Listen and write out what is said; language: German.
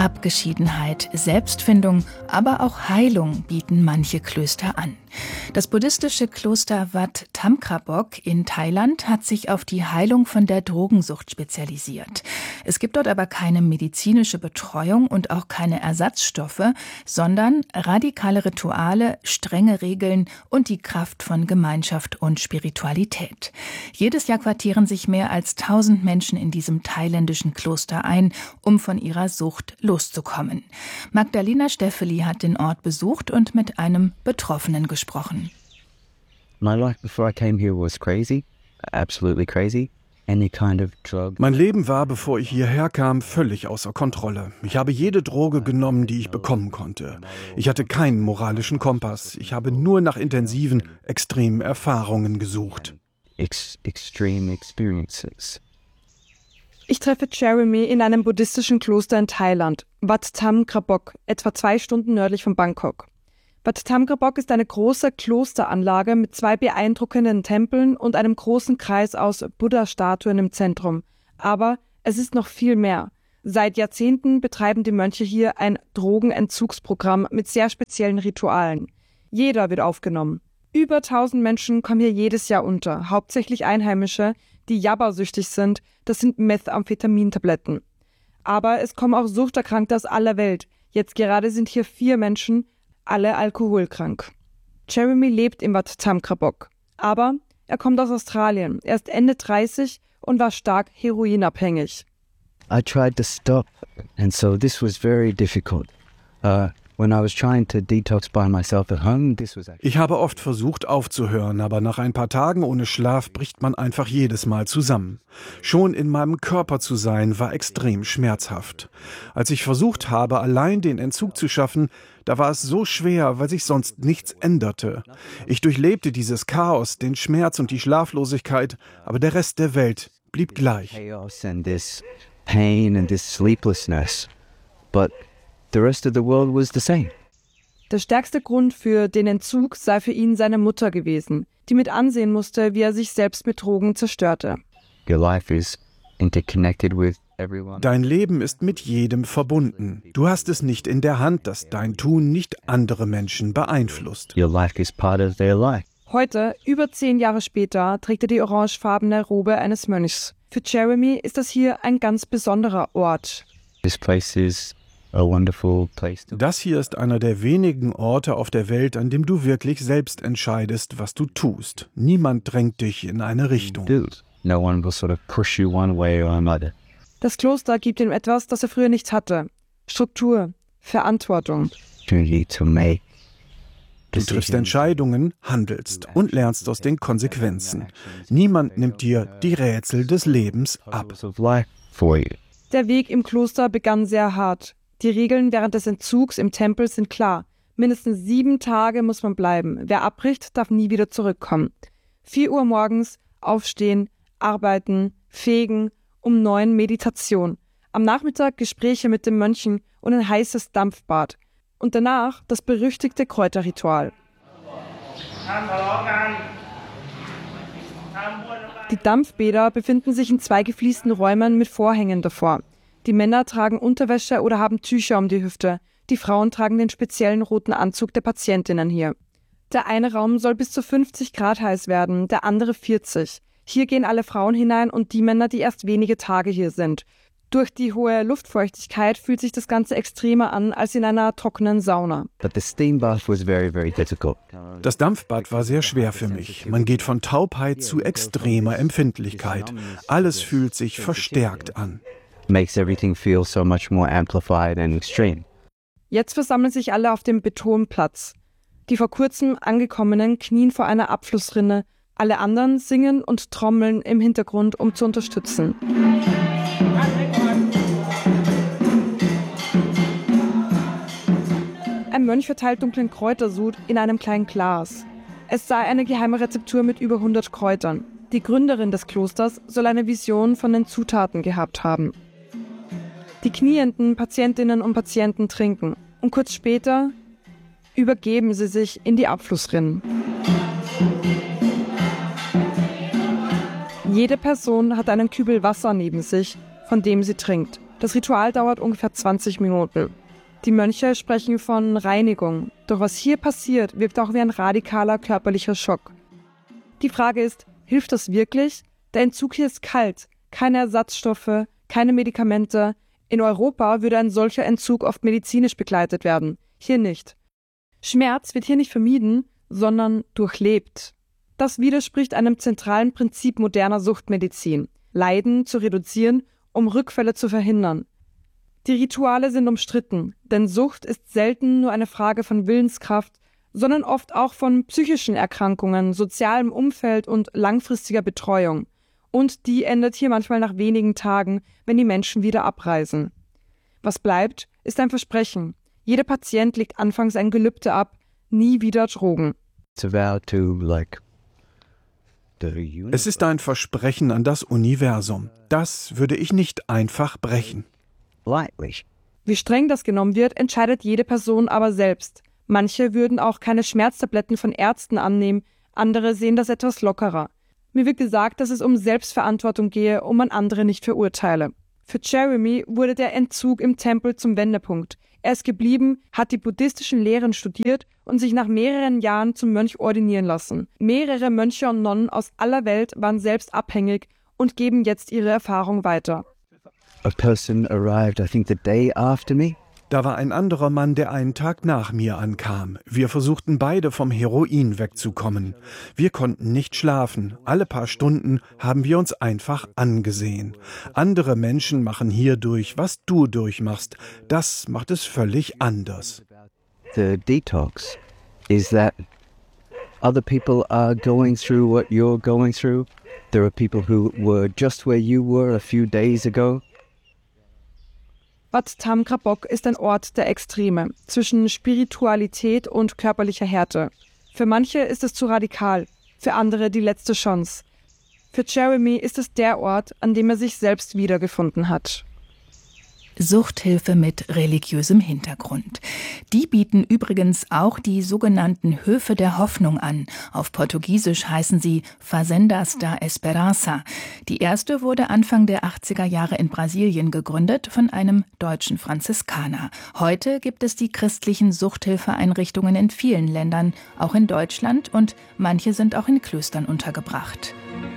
Abgeschiedenheit, Selbstfindung, aber auch Heilung bieten manche Klöster an. Das buddhistische Kloster Wat Thamkrabok in Thailand hat sich auf die Heilung von der Drogensucht spezialisiert. Es gibt dort aber keine medizinische Betreuung und auch keine Ersatzstoffe, sondern radikale Rituale, strenge Regeln und die Kraft von Gemeinschaft und Spiritualität. Jedes Jahr quartieren sich mehr als 1000 Menschen in diesem thailändischen Kloster ein, um von ihrer Sucht loszukommen. Magdalena Steffeli hat den Ort besucht und mit einem Betroffenen gesprochen. My life before I came here was crazy, absolutely crazy. Any kind of drug. Mein Leben war, bevor ich hierher kam, völlig außer Kontrolle. Ich habe jede Droge genommen, die ich bekommen konnte. Ich hatte keinen moralischen Kompass. Ich habe nur nach intensiven, extremen Erfahrungen gesucht. Extreme experiences. Ich treffe Jeremy in einem buddhistischen Kloster in Thailand, Wat Thamkrabok, etwa 2 Stunden nördlich von Bangkok. Wat Thamkrabok ist eine große Klosteranlage mit 2 beeindruckenden Tempeln und einem großen Kreis aus Buddha-Statuen im Zentrum. Aber es ist noch viel mehr. Seit Jahrzehnten betreiben die Mönche hier ein Drogenentzugsprogramm mit sehr speziellen Ritualen. Jeder wird aufgenommen. Über 1000 Menschen kommen hier jedes Jahr unter, hauptsächlich Einheimische, die Jabba-süchtig sind. Das sind Methamphetamintabletten. Aber es kommen auch Suchterkrankte aus aller Welt. Jetzt gerade sind hier 4 Menschen, alle alkoholkrank. Jeremy lebt in Wat Thamkrabok. Aber er kommt aus Australien. Er ist Ende 30 und war stark heroinabhängig. I tried to stop, and so this was very difficult. When I was trying to detox by myself at home, this was actually... Ich habe oft versucht aufzuhören, aber nach ein paar Tagen ohne Schlaf bricht man einfach jedes Mal zusammen. Schon in meinem Körper zu sein, war extrem schmerzhaft. Als ich versucht habe, allein den Entzug zu schaffen, da war es so schwer, weil sich sonst nichts änderte. Ich durchlebte dieses Chaos, den Schmerz und die Schlaflosigkeit, aber der Rest der Welt blieb gleich. Chaos and this pain and this sleeplessness, but the rest of the world was the same. Der stärkste Grund für den Entzug sei für ihn seine Mutter gewesen, die mit ansehen musste, wie er sich selbst mit Drogen zerstörte. Your life is interconnected with everyone. Dein Leben ist mit jedem verbunden. Du hast es nicht in der Hand, dass dein Tun nicht andere Menschen beeinflusst. Your life is part of their life. Heute, über 10 Jahre später, trägt er die orangefarbene Robe eines Mönchs. Für Jeremy ist das hier ein ganz besonderer Ort. This place is a wonderful place to... Das hier ist einer der wenigen Orte auf der Welt, an dem du wirklich selbst entscheidest, was du tust. Niemand drängt dich in eine Richtung. No one will sort of push you one way or another. Das Kloster gibt ihm etwas, das er früher nicht hatte. Struktur, Verantwortung. Du triffst Entscheidungen, handelst und lernst aus den Konsequenzen. Niemand nimmt dir die Rätsel des Lebens ab. Der Weg im Kloster begann sehr hart. Die Regeln während des Entzugs im Tempel sind klar. Mindestens 7 Tage muss man bleiben. Wer abbricht, darf nie wieder zurückkommen. 4 Uhr morgens, aufstehen, arbeiten, fegen, um 9 Meditation. Am Nachmittag Gespräche mit den Mönchen und ein heißes Dampfbad. Und danach das berüchtigte Kräuterritual. Die Dampfbäder befinden sich in 2 gefliesten Räumen mit Vorhängen davor. Die Männer tragen Unterwäsche oder haben Tücher um die Hüfte. Die Frauen tragen den speziellen roten Anzug der Patientinnen hier. Der eine Raum soll bis zu 50 Grad heiß werden, der andere 40. Hier gehen alle Frauen hinein und die Männer, die erst wenige Tage hier sind. Durch die hohe Luftfeuchtigkeit fühlt sich das Ganze extremer an als in einer trockenen Sauna. But the steam bath was very, very difficult. Das Dampfbad war sehr schwer für mich. Man geht von Taubheit zu extremer Empfindlichkeit. Alles fühlt sich verstärkt an. Makes everything feel so much more amplified and extreme. Jetzt versammeln sich alle auf dem Betonplatz. Die vor kurzem Angekommenen knien vor einer Abflussrinne. Alle anderen singen und trommeln im Hintergrund, um zu unterstützen. Ein Mönch verteilt dunklen Kräutersud in einem kleinen Glas. Es sei eine geheime Rezeptur mit über 100 Kräutern. Die Gründerin des Klosters soll eine Vision von den Zutaten gehabt haben. Die knienden Patientinnen und Patienten trinken und kurz später übergeben sie sich in die Abflussrinnen. Jede Person hat einen Kübel Wasser neben sich, von dem sie trinkt. Das Ritual dauert ungefähr 20 Minuten. Die Mönche sprechen von Reinigung. Doch was hier passiert, wirkt auch wie ein radikaler körperlicher Schock. Die Frage ist, hilft das wirklich? Der Entzug hier ist kalt, keine Ersatzstoffe, keine Medikamente. In Europa würde ein solcher Entzug oft medizinisch begleitet werden, hier nicht. Schmerz wird hier nicht vermieden, sondern durchlebt. Das widerspricht einem zentralen Prinzip moderner Suchtmedizin: Leiden zu reduzieren, um Rückfälle zu verhindern. Die Rituale sind umstritten, denn Sucht ist selten nur eine Frage von Willenskraft, sondern oft auch von psychischen Erkrankungen, sozialem Umfeld und langfristiger Betreuung. Und die endet hier manchmal nach wenigen Tagen, wenn die Menschen wieder abreisen. Was bleibt, ist ein Versprechen. Jeder Patient legt anfangs ein Gelübde ab: nie wieder Drogen. Es ist ein Versprechen an das Universum. Das würde ich nicht einfach brechen. Wie streng das genommen wird, entscheidet jede Person aber selbst. Manche würden auch keine Schmerztabletten von Ärzten annehmen, andere sehen das etwas lockerer. Mir wird gesagt, dass es um Selbstverantwortung gehe und man andere nicht verurteile. Für Jeremy wurde der Entzug im Tempel zum Wendepunkt. Er ist geblieben, hat die buddhistischen Lehren studiert und sich nach mehreren Jahren zum Mönch ordinieren lassen. Mehrere Mönche und Nonnen aus aller Welt waren selbst abhängig und geben jetzt ihre Erfahrung weiter. A person arrived, I think, the day after me. Da war ein anderer Mann, der einen Tag nach mir ankam. Wir versuchten beide vom Heroin wegzukommen. Wir konnten nicht schlafen. Alle paar Stunden haben wir uns einfach angesehen. Andere Menschen machen hier durch, was du durchmachst. Das macht es völlig anders. The detox is that other people are going through what you're going through. There are people who were just where you were a few days ago. Wat Tham Krabok ist ein Ort der Extreme, zwischen Spiritualität und körperlicher Härte. Für manche ist es zu radikal, für andere die letzte Chance. Für Jeremy ist es der Ort, an dem er sich selbst wiedergefunden hat. Suchthilfe mit religiösem Hintergrund. Die bieten übrigens auch die sogenannten Höfe der Hoffnung an. Auf Portugiesisch heißen sie Fazendas da Esperança. Die erste wurde Anfang der 80er Jahre in Brasilien gegründet von einem deutschen Franziskaner. Heute gibt es die christlichen Suchthilfeeinrichtungen in vielen Ländern, auch in Deutschland, und manche sind auch in Klöstern untergebracht.